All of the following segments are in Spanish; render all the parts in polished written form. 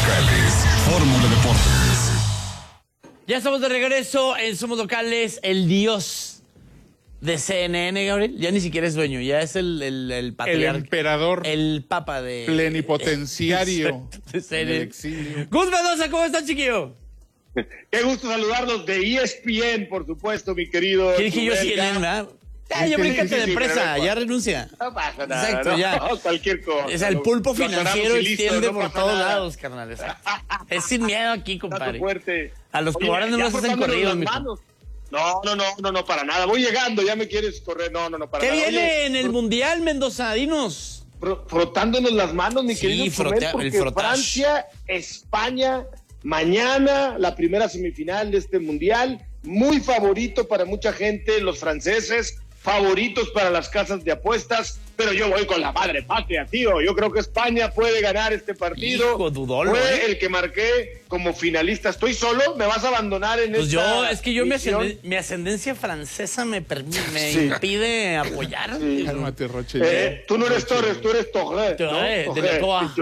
locales, Fórmula Deportes. Ya estamos de regreso en Somos Locales, el dios de CNN, Gabriel. Ya ni siquiera es dueño, ya es el patriarca. El emperador. El papa de... Plenipotenciario. de CNN. En el exilio. Gus Mendoza, ¿cómo estás, chiquillo? Qué gusto saludarlos de ESPN, por supuesto, mi querido. ¿Qué dije yo? CNN, ¿verdad? Ya bríncate de empresa, pero ya renuncia. No pasa nada. Exacto, no, ya. no, cualquier cosa. O sea, el pulpo financiero extiende por todos lados. lados, carnal. Exacto. Es sin miedo aquí, compadre. Fuerte. A los Oye, cobras no ya los hacen frotándonos corridos, las mijo. manos. No, para nada. Voy llegando, ya me quieres correr. No, para ¿Qué nada. viene Oye, en el Mundial, Mendoza? Dinos. frotándonos las manos, mi Sí, querido Chumel, el porque frotage. Francia, España, mañana la primera semifinal de este Mundial, muy favorito para mucha gente, los franceses, favoritos para las casas de apuestas, pero yo voy con la madre patria, tío. Yo creo que España puede ganar este partido. Hijo, dudolo, Fue el que marqué como finalista. ¿Estoy solo? ¿Me vas a abandonar en Pues esta es que yo misión? mi ascendencia francesa me impide apoyar. Sí. Cálmate, Roche. Tú no eres Torres, tú eres Torres. De la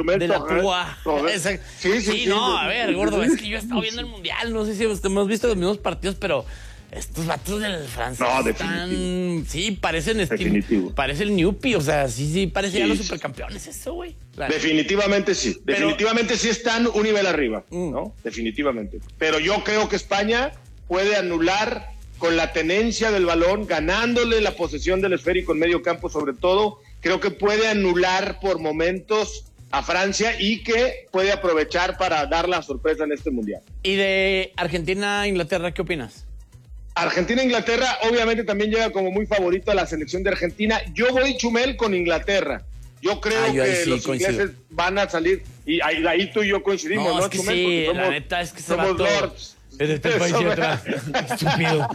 Toa. Sí, no, a ver, gordo, es que yo he estado viendo el Mundial, no sé si hemos visto los mismos partidos, pero estos vatos del francés están... Sí, parecen Definitivo. parece el Newpi, o sea, sí, parece ya Sí, los sí. supercampeones eso, güey. Definitivamente sí, definitivamente sí están un nivel arriba, ¿no? Definitivamente. Pero yo creo que España puede anular con la tenencia del balón, ganándole la posesión del esférico en medio campo sobre todo, creo que puede anular por momentos a Francia y que puede aprovechar para dar la sorpresa en este Mundial. Y de Argentina-Inglaterra, ¿qué opinas? Argentina-Inglaterra obviamente también llega como muy favorito a la selección de Argentina. Yo voy, Chumel, con Inglaterra. Yo creo yo ahí que sí los coincido. ingleses van a salir, y ahí tú y yo coincidimos, ¿no, Es que Chumel? sí, Porque la neta es que se va somos todo. lords. Es de este país y atrás. Estúpido.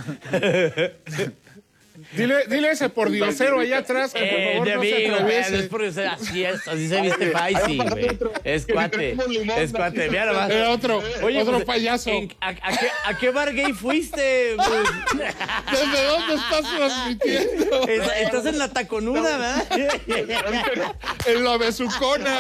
Dile ese pordiosero allá atrás que por favor de no se amigo, atraviese. es por ser así se viste Faisy, güey. Es cuate, mira nomás. Otro pues, payaso. ¿A qué bar gay fuiste? Pues? ¿Desde dónde estás transmitiendo? Estás en la taconuda, ¿verdad? En la besucona.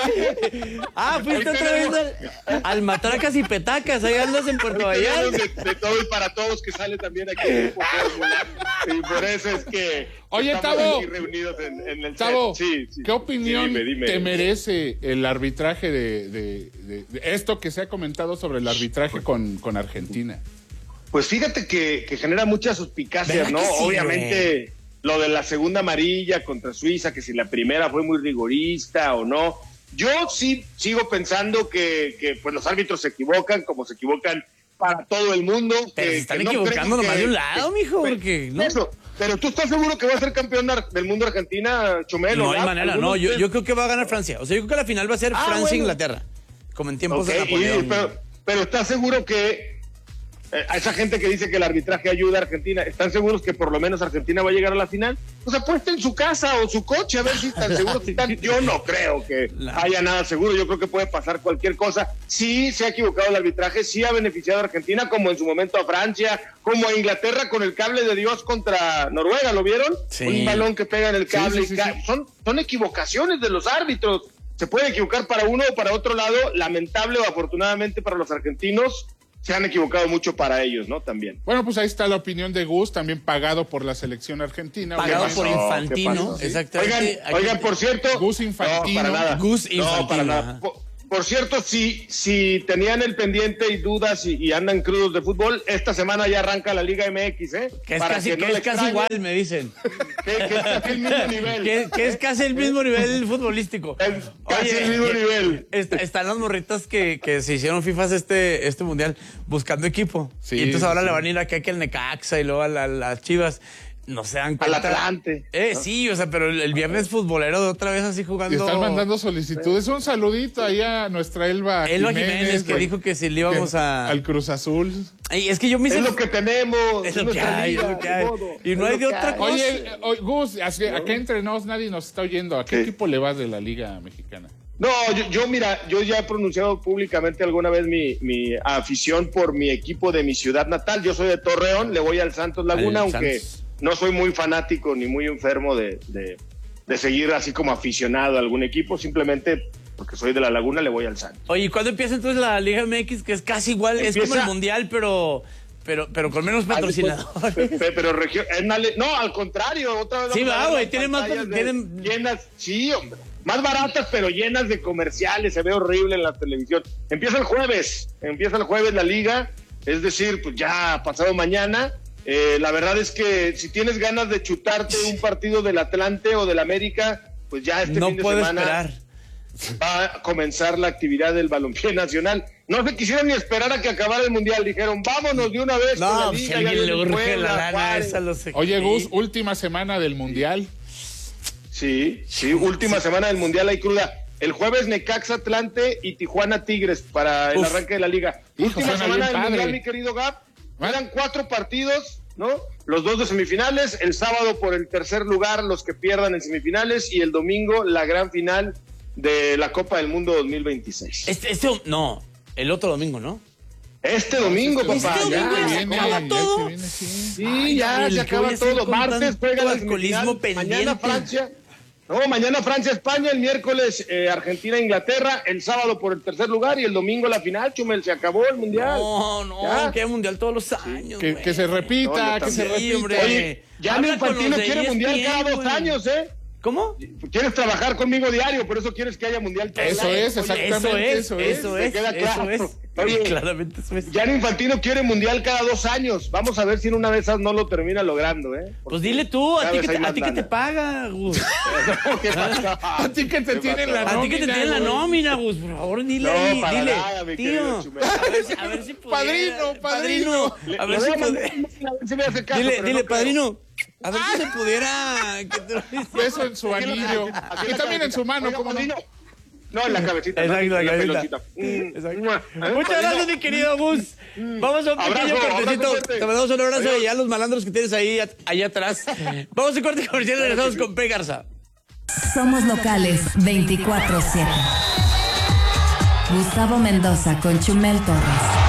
Fuiste otra vez al Matracas y Petacas, ahí andas en Puerto Vallarta. De todo y para todos que sale también aquí en Grupo Fórmula. Y por eso es que Oye, estamos Tavo, aquí reunidos en el Tavo, set. Sí. ¿qué opinión Dime. te merece el arbitraje de esto que se ha comentado sobre el arbitraje con Argentina? Pues fíjate que genera muchas suspicacias, ¿Verdad ¿no? que sí, Obviamente lo de la segunda amarilla contra Suiza, que si la primera fue muy rigorista o no. Yo sí sigo pensando que pues los árbitros se equivocan, como se equivocan para todo el mundo. Pero se están equivocando nomás de un lado, mijo, porque... ¿no? Eso, pero ¿tú estás seguro que va a ser campeón del mundo Argentina, Chumelo? No hay manera, no. Yo creo que va a ganar Francia. O sea, yo creo que la final va a ser Francia-Inglaterra. Como en tiempos de Napoleón. Pero ¿estás seguro que a esa gente que dice que el arbitraje ayuda a Argentina, están seguros que por lo menos Argentina va a llegar a la final? Pues apuesten su casa o su coche a ver si están seguros. Yo no creo que haya nada seguro. Yo creo que puede pasar cualquier cosa. Sí se ha equivocado el arbitraje, sí ha beneficiado a Argentina, como en su momento a Francia, como a Inglaterra con el cable de Dios contra Noruega, ¿lo vieron? Sí. Un balón que pega en el cable. Sí. Son equivocaciones de los árbitros. Se puede equivocar para uno o para otro lado. Lamentable o afortunadamente para los argentinos, se han equivocado mucho para ellos, ¿no? También. Bueno, pues ahí está la opinión de Gus, también pagado por la selección argentina. Pagado Obviamente. por Infantino, ¿Qué exactamente. Oigan, por cierto. Gus Infantino. No, para nada. Gus Infantino. No, para nada. Por cierto, si tenían el pendiente y dudas y andan crudos de fútbol, esta semana ya arranca la Liga MX, ¿eh? Que es Para casi, que no que le es casi extrañe, igual, me dicen. Que es casi el mismo nivel. Que es casi el mismo nivel futbolístico. Es casi el mismo nivel. Están las morritas que se hicieron FIFAs este mundial buscando equipo. Sí, y entonces ahora sí. le van a ir acá que el Necaxa y luego a las Chivas. No se dan cuenta. Al Atlante. Sí, o sea, pero el viernes futbolero de otra vez así jugando. Y están mandando solicitudes. Un saludito ahí a nuestra Elba Jiménez, que dijo que si le íbamos al Cruz Azul. Y es que yo me hice... Es lo que tenemos. Es lo que hay, es lo que hay. Y no hay de otra cosa. Oye, Gus, acá entre nos nadie nos está oyendo. ¿A qué equipo le vas de la Liga Mexicana? No, mira, yo ya he pronunciado públicamente alguna vez mi afición por mi equipo de mi ciudad natal. Yo soy de Torreón, le voy al Santos Laguna, aunque no soy muy fanático ni muy enfermo de seguir así como aficionado a algún equipo. Simplemente porque soy de La Laguna, le voy al Santos. Oye, ¿cuándo empieza entonces la Liga MX? Que es casi igual, es como el Mundial, pero con menos patrocinadores. No, al contrario, otra vez. Sí, va, güey, tiene más. Llenas, sí, hombre. Más baratas, pero llenas de comerciales, se ve horrible en la televisión. Empieza el jueves la liga, es decir, pues ya pasado mañana. La verdad es que si tienes ganas de chutarte un partido del Atlante o del América, pues ya este fin de semana esperar. Va a comenzar la actividad del balompié nacional. No se quisieron ni esperar a que acabara el Mundial, dijeron, vámonos de una vez con la liga. Si alguien le urge la lana esa, lo sé. Oye, Gus, última semana del Mundial. Sí, última semana del Mundial hay cruda. El jueves Necaxa Atlante y Tijuana Tigres para el arranque de la liga. Última semana del Mundial, mi querido Gab. Eran 4 partidos, ¿no? Los 2 de semifinales, el sábado por el tercer lugar los que pierdan en semifinales y el domingo la gran final de la Copa del Mundo 2026. El otro domingo, ¿no? Este domingo, papá. Este domingo ya se acaba todo. Sí, ya se acaba todo. Martes juega la semifinal. Mañana Francia. Mañana Francia-España, el miércoles Argentina-Inglaterra, el sábado por el tercer lugar y el domingo la final, Chumel, se acabó el Mundial. No, que Mundial todos los años. Que se repita, que se repita. Hombre. Oye, Gianni Infantino quiere Mundial cada 2 años, ¿eh? ¿Cómo? Quieres trabajar conmigo diario, por eso quieres que haya Mundial. Eso es, exactamente. Eso es. Queda claro. Eso es. Oye, claramente eso es. Gianni Infantino quiere Mundial cada 2 años. Vamos a ver si en una de esas no lo termina logrando, ¿eh? Pues dile tú, a ti que te paga, Gus. A ti que te tienen la nómina. A ti que te tienen la nómina, Gus. Por favor, dile ahí, dile. Nada, tío, a ver si pudiera. Padrino. A ver si me hace caso. Dile, padrino. A ver si se pudiera. Beso en su anillo. Y también en su mano, como no. No, en la cabecita. Exacto, en la cabecita. Muchas gracias, mi querido Gus. Vamos a un pequeño cortecito. Te mandamos un abrazo y a los malandros que tienes ahí allá atrás. Vamos a un corte comercial y regresamos con P. Garza. Somos locales 24/7. Gustavo Mendoza con Chumel Torres.